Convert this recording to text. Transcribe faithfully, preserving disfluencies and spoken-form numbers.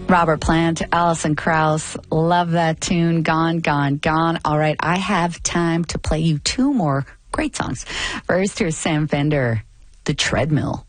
Robert Plant, Alison Krauss, love that tune. Gone, gone, gone. All right, I have time to play you two more great songs. First, here's Sam Fender, The Treadmill.